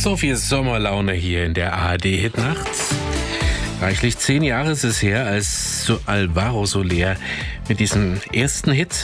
So viel Sommerlaune hier in der ARD-Hitnacht. Reichlich 10 Jahre ist es her, als Alvaro Soler mit diesem ersten Hit